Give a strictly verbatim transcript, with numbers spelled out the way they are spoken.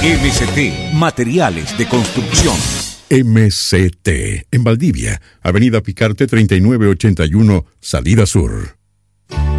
M C T, materiales de construcción. M C T, en Valdivia, Avenida Picarte treinta y nueve ochenta y uno, Salida Sur.